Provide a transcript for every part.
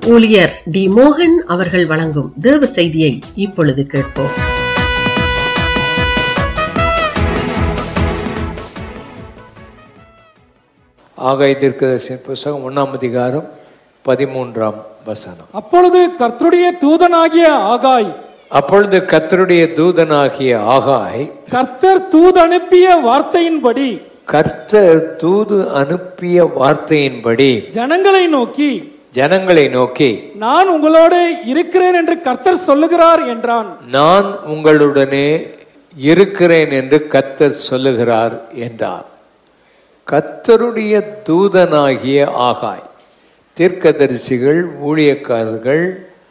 ஊழியர் டி. மோகன் அவர்கள் வழங்கும் தேவ செய்தியை இப்பொழுது கேட்போம். ஆகாய் தீர்க்கதரிசியின் புத்தகம் 1ஆம் அதிகாரம் 13ஆம் வசனம். அப்பொழுது கர்த்தருடைய தூதனாகிய ஆகாய் கர்த்தர் தூது அனுப்பிய வார்த்தையின்படி ஜனங்களை நோக்கி நான் உங்களோடு இருக்கிறேன் என்று கர்த்தர் சொல்லுகிறார் என்றான். நான் உங்களுடனே இருக்கிறேன் என்று கர்த்தர் சொல்லுகிறார் என்றார். கர்த்தருடைய தூதனாகிய ஆகாய், தீர்க்கதரிசிகள், ஊழியக்காரர்கள்,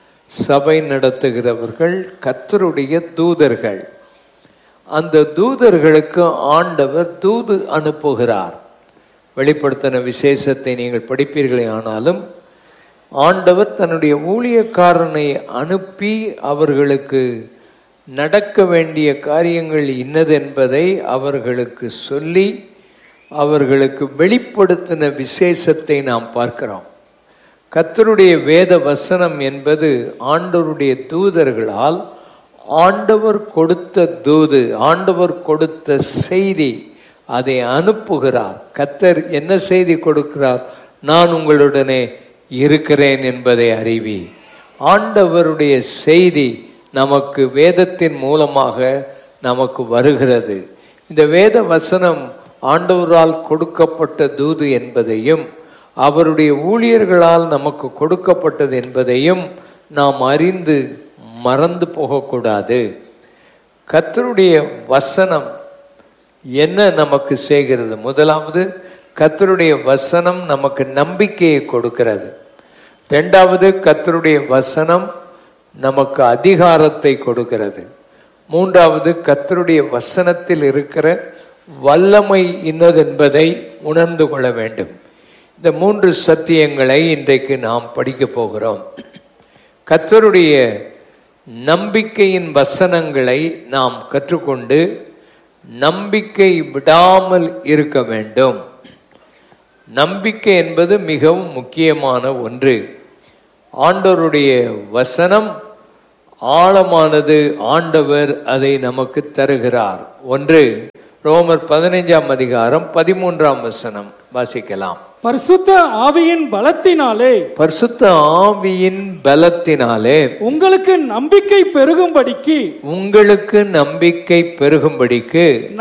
சபை நடத்துகிறவர்கள் கர்த்தருடைய தூதர்கள். அந்த தூதர்களுக்கு ஆண்டவர் தூது அனுப்புகிறார். வெளிப்படுத்தின விசேஷத்தை நீங்கள் படிப்பீர்களே, ஆனாலும் ஆண்டவர் தன்னுடைய ஊழியக்காரனை அனுப்பி அவர்களுக்கு நடக்க வேண்டிய காரியங்கள் இன்னது என்பதை அவர்களுக்கு சொல்லி அவர்களுக்கு வெளிப்படுத்தின விசேஷத்தை நாம் பார்க்கிறோம். கர்த்தருடைய வேத வசனம் என்பது ஆண்டவருடைய தூதர்களால் ஆண்டவர் கொடுத்த தூது, ஆண்டவர் கொடுத்த செய்தி, அதை அனுப்புகிறார். கர்த்தர் என்ன செய்தி கொடுக்கிறார்? நான் உங்களுடனே இருக்கிறேன் என்பதை அறிவி. ஆண்டவருடைய செய்தி நமக்கு வேதத்தின் மூலமாக நமக்கு வருகிறது. இந்த வேத வசனம் ஆண்டவரால் கொடுக்கப்பட்ட தூது என்பதையும் அவருடைய ஊழியர்களால் நமக்கு கொடுக்கப்பட்டது என்பதையும் நாம் அறிந்து மறந்து போகக்கூடாது. கர்த்தருடைய வசனம் என்ன நமக்கு செய்கிறது? முதலாவது, கர்த்தருடைய வசனம் நமக்கு நம்பிக்கையை கொடுக்கிறது. இரண்டாவது, கர்த்தருடைய வசனம் நமக்கு அதிகாரத்தை கொடுக்கிறது. மூன்றாவது, கர்த்தருடைய வசனத்தில் இருக்கிற வல்லமை இன்னதென்பதை உணர்ந்து கொள்ள வேண்டும். இந்த மூன்று சத்தியங்களை இன்றைக்கு நாம் படிக்க போகிறோம். கர்த்தருடைய நம்பிக்கையின் வசனங்களை நாம் கற்றுக்கொண்டு நம்பிக்கை விடாமல் இருக்க வேண்டும். நம்பிக்கை என்பது மிகவும் முக்கியமான ஒன்று. ஆண்டவருடைய வசனம் ஆழமானது. ஆண்டவர் அதை நமக்கு தருகிறார். ஒன்று, ரோமர் 15ஆம் அதிகாரம் 13ஆம் வசனம் வாசிக்கலாம். பரிசுத்த ஆவியின் பலத்தினாலே உங்களுக்கு நம்பிக்கை பெருகும்படிக்கு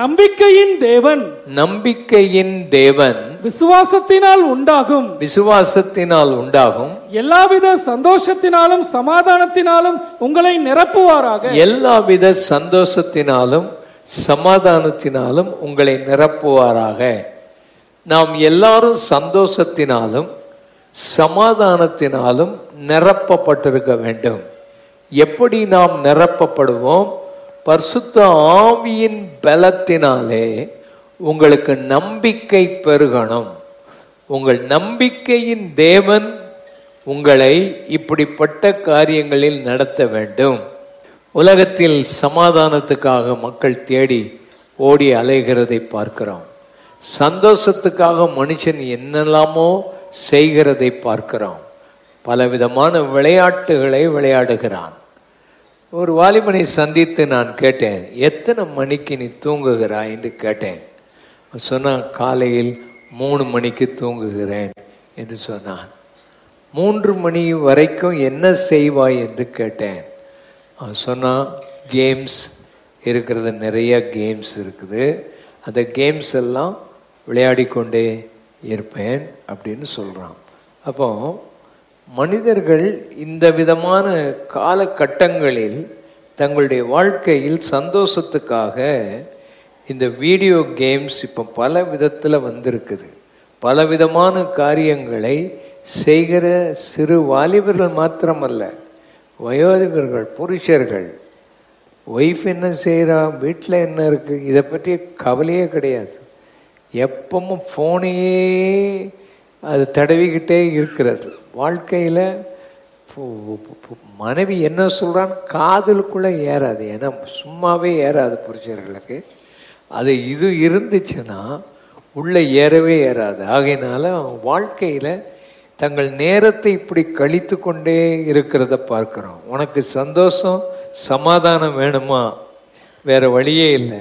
நம்பிக்கையின் தேவன் விசுவாசத்தினால் உண்டாகும் எல்லாவித சந்தோஷத்தினாலும் சமாதானத்தினாலும் உங்களை நிரப்புவாராக. எல்லாவித சந்தோஷத்தினாலும் சமாதானத்தினாலும் உங்களை நிரப்புவாராக. நாம் எல்லாரும் சந்தோஷத்தினாலும் சமாதானத்தினாலும் நிரப்பப்பட்டிருக்க வேண்டும். எப்படி நாம் நிரப்பப்படுவோம்? பரிசுத்த ஆவியின் பலத்தினாலே உங்களுக்கு நம்பிக்கை பெருகணும். உங்கள் நம்பிக்கையின் தேவன் உங்களை இப்படிப்பட்ட காரியங்களில் நடத்த வேண்டும். உலகத்தில் சமாதானத்துக்காக மக்கள் தேடி ஓடி அலைகிறதை பார்க்கிறோம். சந்தோஷத்துக்காக மனுஷன் என்னெல்லாமோ செய்கிறதை பார்க்கிறோம். பலவிதமான விளையாட்டுகளை விளையாடுகிறான். ஒரு வாலிபனை சந்தித்து நான் கேட்டேன், எத்தனை மணிக்கு நீ தூங்குகிறாய் என்று கேட்டேன். சொன்னான், காலையில் 3 மணிக்கு தூங்குகிறேன் என்று சொன்னான். 3 மணி வரைக்கும் என்ன செய்வாய் என்று கேட்டேன். அவன் சொன்னான், கேம்ஸ் இருக்கிறது, நிறைய கேம்ஸ் இருக்குது, அந்த கேம்ஸ் எல்லாம் விளையாடிக்கொண்டே இருப்பேன் அப்படின்னு சொல்கிறான். அப்போ மனிதர்கள் இந்த விதமான காலகட்டங்களில் தங்களுடைய வாழ்க்கையில் சந்தோஷத்துக்காக இந்த வீடியோ கேம்ஸ் இப்போ பல விதத்தில் வந்திருக்குது. பலவிதமான காரியங்களை செய்கிற சிறு வாலிபர்கள் மாத்திரமல்ல, வயோதிபர்கள், புருஷர்கள், ஒய்ஃப் என்ன செய்கிறா, வீட்டில் என்ன இருக்குது, இதை பற்றி கவலையே கிடையாது. எப்பவும் ஃபோனையே அது தடவிக்கிட்டே இருக்கிறது. வாழ்க்கையில் மனைவி என்ன சொல்கிறான்னு காதலுக்குள்ளே ஏறாது. ஏன்னா சும்மாவே ஏறாது புருஷர்களுக்கு. அது இது இருந்துச்சுன்னா உள்ளே ஏறவே ஏறாது. ஆகையினால அவங்க வாழ்க்கையில் தங்கள் நேரத்தை இப்படி கழித்து கொண்டே இருக்கிறத பார்க்கிறோம். உனக்கு சந்தோஷம் சமாதானம் வேணுமா? வேற வழியே இல்லை.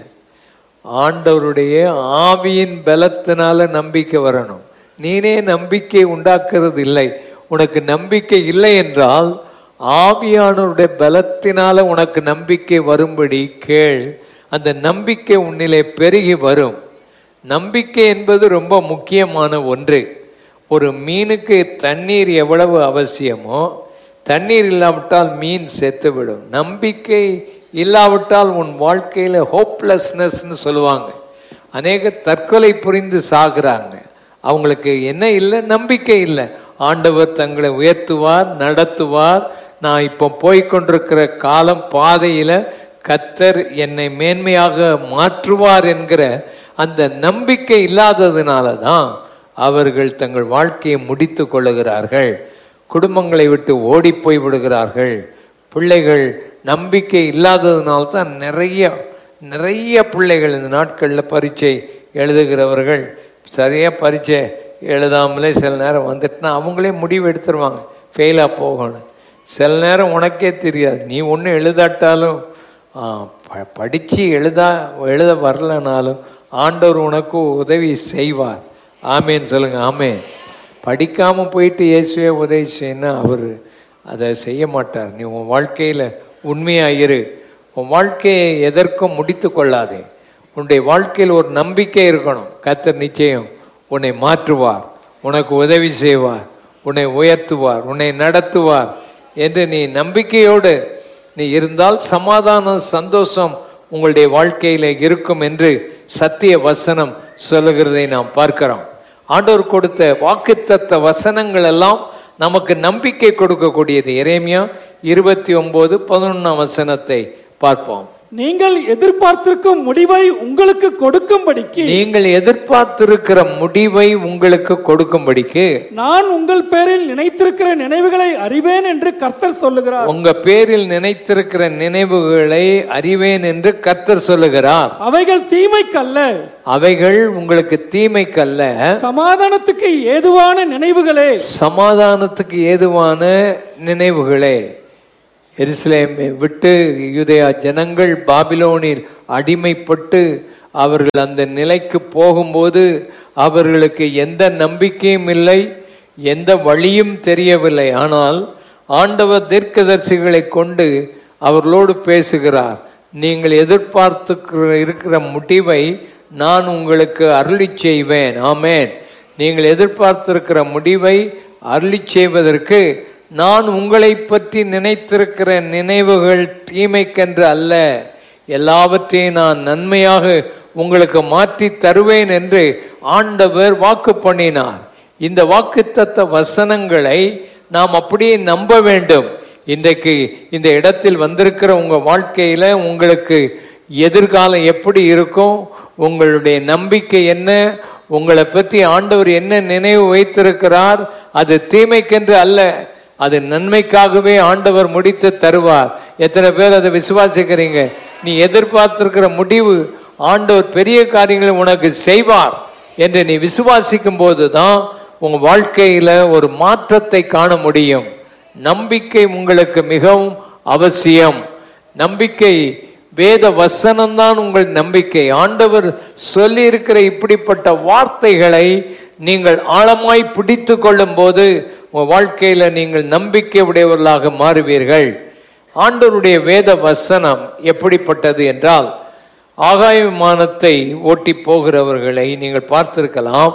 ஆண்டவருடைய ஆவியின் பலத்தினால நம்பிக்கை வரணும். நீனே நம்பிக்கை உண்டாக்குறது இல்லை. உனக்கு நம்பிக்கை இல்லை என்றால் ஆவியானவருடைய பலத்தினால உனக்கு நம்பிக்கை வரும்படி கேள். அந்த நம்பிக்கை உன்னிலே பெருகி வரும். நம்பிக்கை என்பது ரொம்ப முக்கியமான ஒன்று. ஒரு மீனுக்கு தண்ணீர் எவ்வளவு அவசியமோ, தண்ணீர் இல்லாவிட்டால் மீன் செத்துவிடும். நம்பிக்கை இல்லாவிட்டால் உன் வாழ்க்கையில் ஹோப்லெஸ்னஸ்ன்னு சொல்லுவாங்க. அநேக தற்கொலை புரிந்து சாகுறாங்க. அவங்களுக்கு என்ன இல்லை? நம்பிக்கை இல்லை. ஆண்டவர் தங்களை உயர்த்துவார், நடத்துவார். நான் இப்போ போய்கொண்டிருக்கிற காலம் பாதையில் கர்த்தர் என்னை மேன்மையாக மாற்றுவார் என்கிற அந்த நம்பிக்கை இல்லாததுனால தான் அவர்கள் தங்கள் வாழ்க்கையை முடித்து கொள்ளுகிறார்கள். குடும்பங்களை விட்டு ஓடி போய் விடுகிறார்கள். பிள்ளைகள் நம்பிக்கை இல்லாததுனால தான் நிறைய பிள்ளைகள் இந்த நாட்களில் பரீட்சை எழுதுகிறவர்கள் சரியாக பரீட்சை எழுதாமலே சில நேரம் வந்துட்டுனா அவங்களே முடிவு எடுத்துருவாங்க ஃபெயிலாக போகணும். சில நேரம் உனக்கே தெரியாது. நீ ஒன்றும் எழுதாட்டாலும் படித்து எழுத வரலனாலும் ஆண்டவர் உனக்கு உதவி செய்வார். ஆமேன்னு சொல்லுங்க. ஆமேன். படிக்காமல் போயிட்டு இயேசுவே உதவி செய்யணும், அவர் அதை செய்ய மாட்டார். நீ உன் வாழ்க்கையில் உண்மையாக இரு. உன் வாழ்க்கையை எதற்கும் முடித்து கொள்ளாதே. உன்னுடைய வாழ்க்கையில் ஒரு நம்பிக்கை இருக்கணும். கர்த்தர் நிச்சயம் உன்னை மாற்றுவார், உனக்கு உதவி செய்வார், உன்னை உயர்த்துவார், உன்னை நடத்துவார் என்று நீ நம்பிக்கையோடு நீ இருந்தால் சமாதானம் சந்தோஷம் உங்களுடைய வாழ்க்கையில் இருக்கும் என்று சத்திய வசனம் சொல்லுகிறதை நாம் பார்க்கிறோம். ஆண்டவர் கொடுத்த வாக்குத்தத்த வசனங்கள் எல்லாம் நமக்கு நம்பிக்கை கொடுக்கக்கூடியது. எரேமியா 29:11 வசனத்தை பார்ப்போம். நீங்கள் எதிர்பார்த்திருக்கும் முடிவை உங்களுக்கு கொடுக்கும்படிக்கு, நீங்கள் எதிர்பார்த்திருக்கிற முடிவை உங்களுக்கு கொடுக்கும்படிக்கு நான் உங்கள் பேரில் நினைத்திருக்கிற நினைவுகளை அறிவேன் என்று கர்த்தர் சொல்லுகிறார். உங்க பேரில் நினைத்திருக்கிற நினைவுகளை அறிவேன் என்று கர்த்தர் சொல்லுகிறார். அவைகள் தீமைக்கல்ல, அவைகள் உங்களுக்கு தீமைக்கல்ல, சமாதானத்துக்கு ஏதுவான நினைவுகளே, சமாதானத்துக்கு ஏதுவான நினைவுகளே. எருசலேமை விட்டு யூதேயா ஜனங்கள் பாபிலோனில் அடிமைப்பட்டு அவர்கள் அந்த நிலைக்கு போகும்போது அவர்களுக்கு எந்த நம்பிக்கையும் இல்லை, எந்த வழியும் தெரியவில்லை. ஆனால் ஆண்டவர் தீர்க்கதரிசிகளை கொண்டு அவர்களோடு பேசுகிறார். நீங்கள் எதிர்பார்த்து இருக்கிற முடிவை நான் உங்களுக்கு அருளி செய்வேன். ஆமேன். நீங்கள் எதிர்பார்த்திருக்கிற முடிவை அருளி செய்வதற்கு நான் உங்களை பற்றி நினைத்திருக்கிற நினைவுகள் தீமைக்கென்று அல்ல, எல்லாவற்றையும் நான் நன்மையாக உங்களுக்கு மாற்றி தருவேன் என்று ஆண்டவர் வாக்கு பண்ணினார். இந்த வாக்குத்தத்த வசனங்களை நாம் அப்படியே நம்ப வேண்டும். இன்றைக்கு இந்த இடத்தில் வந்திருக்கிற உங்க வாழ்க்கையில உங்களுக்கு எதிர்காலம் எப்படி இருக்கும், உங்களுடைய நம்பிக்கை என்ன, உங்களை பற்றி ஆண்டவர் என்ன நினைவு வைத்திருக்கிறார், அது தீமைக்கென்று அல்ல, அது நன்மைக்காகவே ஆண்டவர் முடித்து தருவார். எத்தனை பேர் அதை விசுவாசிக்கிறீங்க? நீ எதிர்பார்த்திருக்கிற முடிவு ஆண்டவர் பெரிய காரியங்களை உனக்கு செய்வார் என்று நீ விசுவாசிக்கும் போதுதான் உங்க வாழ்க்கையில ஒரு மாற்றத்தை காண முடியும். நம்பிக்கை உங்களுக்கு மிகவும் அவசியம். நம்பிக்கை வேத வசனம்தான் உங்கள் நம்பிக்கை. ஆண்டவர் சொல்லி இருக்கிற இப்படிப்பட்ட வார்த்தைகளை நீங்கள் ஆழமாய் பிடித்து கொள்ளும் போது உங்கள் வாழ்க்கையில் நீங்கள் நம்பிக்கை உடையவர்களாக மாறுவீர்கள். ஆண்டவருடைய வேத வசனம் எப்படிப்பட்டது என்றால், ஆகாய விமானத்தை ஓட்டி போகிறவர்களை நீங்கள் பார்த்திருக்கலாம்.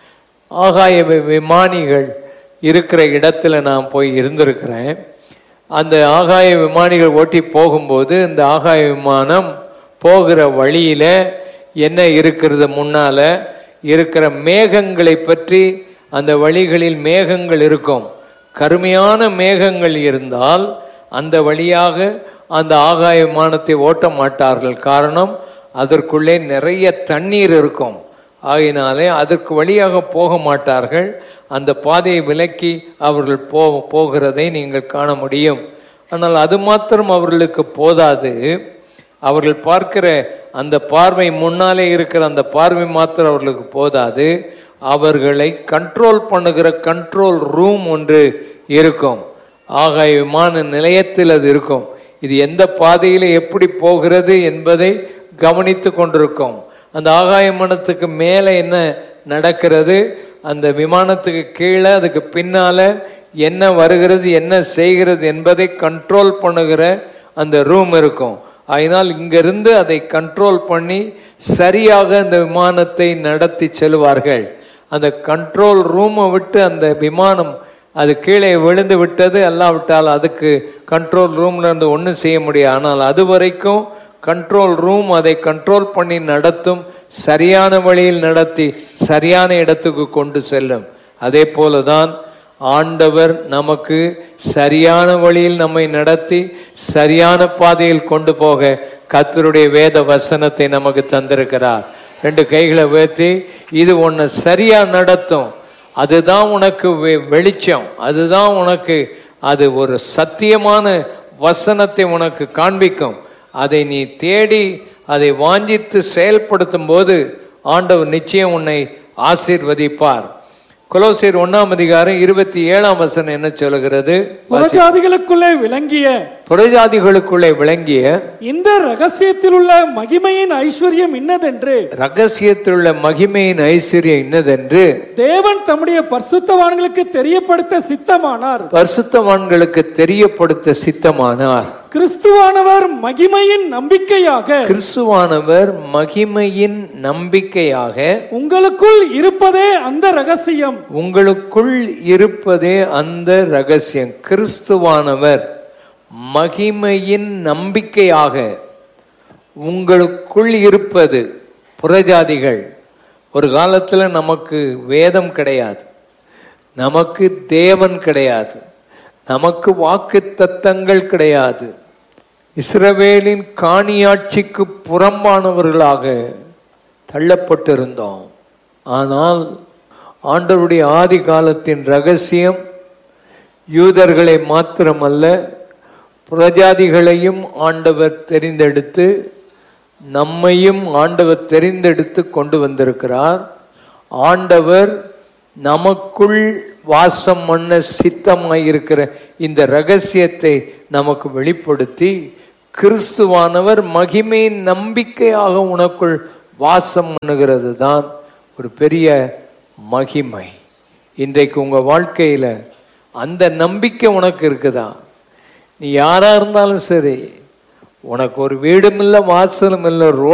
ஆகாய விமானிகள் இருக்கிற இடத்துல நான் போய் இருந்திருக்கிறேன். அந்த ஆகாய விமானிகள் ஓட்டி போகும்போது இந்த ஆகாய விமானம் போகிற வழியில என்ன இருக்கிறது, முன்னால இருக்கிற மேகங்களை பற்றி, அந்த வழிகளில் மேகங்கள் இருக்கும். கருமையான மேகங்கள் இருந்தால் அந்த வழியாக அந்த ஆகாய விமானத்தை ஓட்ட மாட்டார்கள். காரணம், அதற்குள்ளே நிறைய தண்ணீர் இருக்கும். ஆகினாலே அதற்கு வழியாக போக மாட்டார்கள். அந்த பாதையை விலக்கி அவர்கள் போகிறதை நீங்கள் காண முடியும். ஆனால் அது மாத்திரம் அவர்களுக்கு போதாது. அவர்கள் பார்க்கிற அந்த பார்வை, முன்னாலே இருக்கிற அந்த பார்வை மாத்திரம் அவர்களுக்கு போதாது. அவர்களை கண்ட்ரோல் பண்ணுகிற கண்ட்ரோல் ரூம் ஒன்று இருக்கும். ஆகாய விமான நிலையத்தில் அது இருக்கும். இது எந்த பாதையில் எப்படி போகிறது என்பதை கவனித்து கொண்டிருக்கும். அந்த ஆகாய விமானத்துக்கு மேலே என்ன நடக்கிறது, அந்த விமானத்துக்கு கீழே அதுக்கு பின்னால என்ன வருகிறது என்ன செய்கிறது என்பதை கண்ட்ரோல் பண்ணுகிற அந்த ரூம் இருக்கும். அதனால் இங்கிருந்து அதை கண்ட்ரோல் பண்ணி சரியாக அந்த விமானத்தை நடத்தி செல்வார்கள். அந்த கண்ட்ரோல் ரூமை விட்டு அந்த விமானம் அது கீழே விழுந்து விட்டது அல்லாவிட்டால் அதுக்கு கண்ட்ரோல் ரூம்ல இருந்து ஒன்றும் செய்ய முடியாது. ஆனால் அது வரைக்கும் கண்ட்ரோல் ரூம் அதை கண்ட்ரோல் பண்ணி நடத்தும், சரியான வழியில் நடத்தி சரியான இடத்துக்கு கொண்டு செல்லும். அதே போலதான் ஆண்டவர் நமக்கு சரியான வழியில் நம்மை நடத்தி சரியான பாதையில் கொண்டு போக கர்த்தருடைய வேத வசனத்தை நமக்கு தந்திருக்கிறார். 2 கைகளை உயர்த்தி, இது உன்னை சரியா நடத்தும், அதுதான் உனக்கு வெளிச்சம், அதுதான் உனக்கு அது ஒரு சத்தியமான வசனத்தை உனக்கு காண்பிக்கும். அதை நீ தேடி அதை வாஞ்சித்து செயல்படுத்தும் போது ஆண்டவர் நிச்சயம் உன்னை ஆசீர்வதிப்பார். கொலோசியர் 1:27 என்ன சொல்லுகிறது? புறஜாதிகளுக்குள்ளே விளங்கிய இந்த ரகசியத்தில் உள்ள மகிமையின் ஐஸ்வர்யம் இன்னதென்று, ரகசியத்தில் உள்ள மகிமையின் ஐஸ்வர்யம் இன்னதென்று தேவன் தம்முடைய பரிசுத்தவான்களுக்கு தெரியப்படுத்த சித்தமானார். கிறிஸ்துவானவர் மகிமையின் நம்பிக்கையாக உங்களுக்குள் இருப்பதே அந்த ரகசியம். கிறிஸ்துவானவர் மகிமையின் நம்பிக்கையாக உங்களுக்குள் இருப்பது. புறஜாதிகள், ஒரு காலத்தில் நமக்கு வேதம் கிடையாது, நமக்கு தேவன் கிடையாது, நமக்கு வாக்கு தத்தங்கள் கிடையாது, இஸ்ரவேலின் காணியாட்சிக்கு புறம்பானவர்களாக தள்ளப்பட்டிருந்தோம். ஆனால் ஆண்டவருடைய ஆதி காலத்தின் ரகசியம் யூதர்களை மாத்திரமல்ல புறஜாதிகளையும் ஆண்டவர் தெரிந்தெடுத்து நம்மையும் ஆண்டவர் தெரிந்தெடுத்து கொண்டு வந்திருக்கிறார். ஆண்டவர் நமக்குள் வாசம் பண்ண சித்தமாயிருக்கிற இந்த ரகசியத்தை நமக்கு வெளிப்படுத்தி, கிறிஸ்துவானவர் மகிமையின் நம்பிக்கையாக உனக்குள் வாசம் பண்ணுகிறது தான் ஒரு பெரிய மகிமை. இன்றைக்கு உங்க வாழ்க்கையில அந்த நம்பிக்கை உனக்கு இருக்குதா? நீ யாரா இருந்தாலும் சரி, உனக்கு ஒரு வீடும் இல்லை, வாசலும் இல்லை,